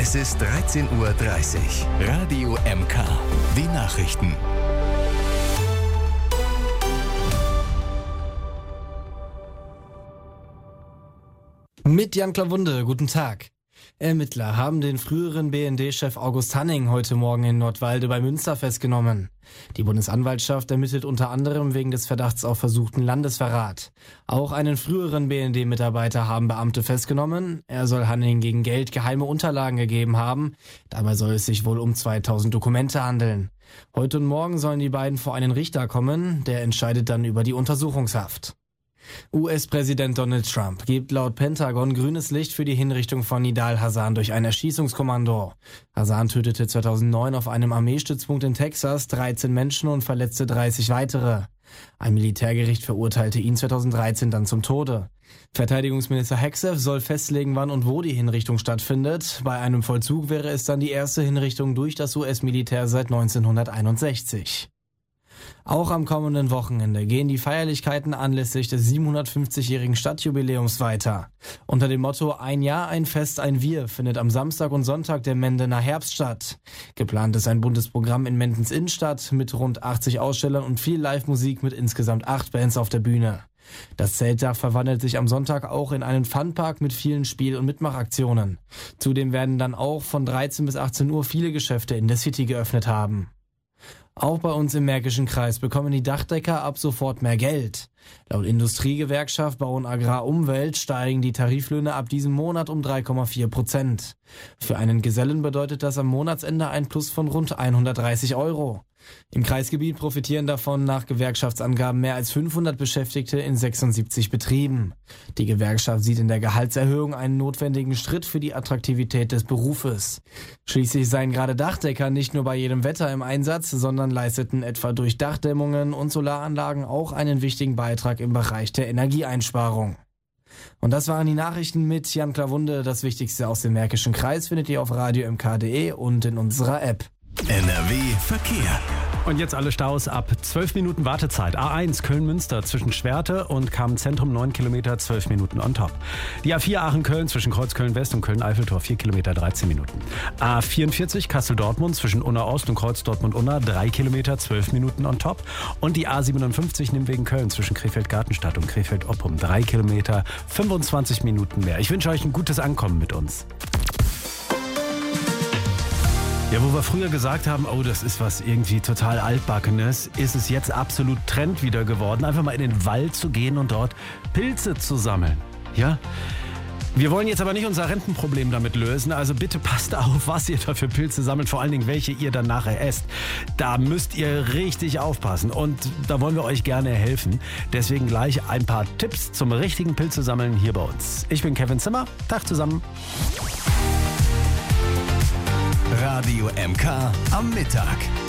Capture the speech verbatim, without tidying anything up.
Es ist dreizehn Uhr dreißig. Radio M K. Die Nachrichten. Mit Jan Klawunde, guten Tag. Ermittler haben den früheren B N D-Chef August Hanning heute Morgen in Nordwalde bei Münster festgenommen. Die Bundesanwaltschaft ermittelt unter anderem wegen des Verdachts auf versuchten Landesverrat. Auch einen früheren B N D-Mitarbeiter haben Beamte festgenommen. Er soll Hanning gegen Geld geheime Unterlagen gegeben haben. Dabei soll es sich wohl um zweitausend Dokumente handeln. Heute und morgen sollen die beiden vor einen Richter kommen. Der entscheidet dann über die Untersuchungshaft. U S-Präsident Donald Trump gibt laut Pentagon grünes Licht für die Hinrichtung von Nidal Hasan durch ein Erschießungskommando. Hasan tötete zweitausendneun auf einem Armeestützpunkt in Texas dreizehn Menschen und verletzte dreißig weitere. Ein Militärgericht verurteilte ihn zweitausenddreizehn dann zum Tode. Verteidigungsminister Hegseth soll festlegen, wann und wo die Hinrichtung stattfindet. Bei einem Vollzug wäre es dann die erste Hinrichtung durch das U S-Militär seit neunzehnhunderteinundsechzig. Auch am kommenden Wochenende gehen die Feierlichkeiten anlässlich des siebenhundertfünfzigjährigen Stadtjubiläums weiter. Unter dem Motto Ein Jahr, ein Fest, ein Wir findet am Samstag und Sonntag der Mendener Herbst statt. Geplant ist ein buntes Programm in Mendens Innenstadt mit rund achtzig Ausstellern und viel Live-Musik mit insgesamt acht Bands auf der Bühne. Das Zeltdach verwandelt sich am Sonntag auch in einen Funpark mit vielen Spiel- und Mitmachaktionen. Zudem werden dann auch von dreizehn bis achtzehn Uhr viele Geschäfte in der City geöffnet haben. Auch bei uns im Märkischen Kreis bekommen die Dachdecker ab sofort mehr Geld. Laut Industriegewerkschaft Bau und Agrar Umwelt steigen die Tariflöhne ab diesem Monat um drei Komma vier Prozent. Für einen Gesellen bedeutet das am Monatsende ein Plus von rund hundertdreißig Euro. Im Kreisgebiet profitieren davon nach Gewerkschaftsangaben mehr als fünfhundert Beschäftigte in sechsundsiebzig Betrieben. Die Gewerkschaft sieht in der Gehaltserhöhung einen notwendigen Schritt für die Attraktivität des Berufes. Schließlich seien gerade Dachdecker nicht nur bei jedem Wetter im Einsatz, sondern leisteten etwa durch Dachdämmungen und Solaranlagen auch einen wichtigen Beitrag im Bereich der Energieeinsparung. Und das waren die Nachrichten mit Jan Klawunde. Das Wichtigste aus dem Märkischen Kreis findet ihr auf radio m k punkt d e und in unserer App. N R W Verkehr. Und jetzt alle Staus ab zwölf Minuten Wartezeit. A eins Köln-Münster zwischen Schwerte und Kamen-Zentrum neun Kilometer, zwölf Minuten on top. Die A vier Aachen-Köln zwischen Kreuz-Köln-West und Köln-Eiffeltor vier Kilometer, dreizehn Minuten. A vierundvierzig Kassel-Dortmund zwischen Unna-Ost und Kreuz-Dortmund-Unna drei Kilometer, zwölf Minuten on top. Und die A siebenundfünfzig Nimwegen-Köln zwischen Krefeld-Gartenstadt und Krefeld-Oppum drei Kilometer, fünfundzwanzig Minuten mehr. Ich wünsche euch ein gutes Ankommen mit uns. Ja, wo wir früher gesagt haben, oh, das ist was irgendwie total Altbackenes, ist es jetzt absolut Trend wieder geworden, einfach mal in den Wald zu gehen und dort Pilze zu sammeln. Ja? Wir wollen jetzt aber nicht unser Rentenproblem damit lösen, also bitte passt auf, was ihr da für Pilze sammelt, vor allen Dingen welche ihr dann nachher esst. Da müsst ihr richtig aufpassen und da wollen wir euch gerne helfen. Deswegen gleich ein paar Tipps zum richtigen Pilze sammeln hier bei uns. Ich bin Kevin Zimmer, Tag zusammen. Radio M K am Mittag.